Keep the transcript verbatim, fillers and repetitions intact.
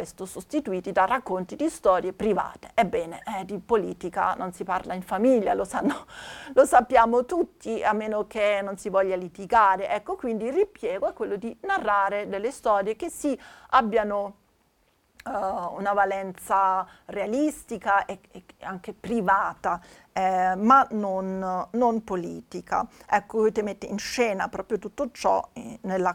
presto sostituiti da racconti di storie private. Ebbene, eh, di politica non si parla in famiglia, lo sanno, lo sappiamo tutti, a meno che non si voglia litigare. Ecco, quindi il ripiego è quello di narrare delle storie che sì abbiano Uh, una valenza realistica e, e anche privata, eh, ma non, non politica. Ecco, Goethe mette in scena proprio tutto ciò eh, nella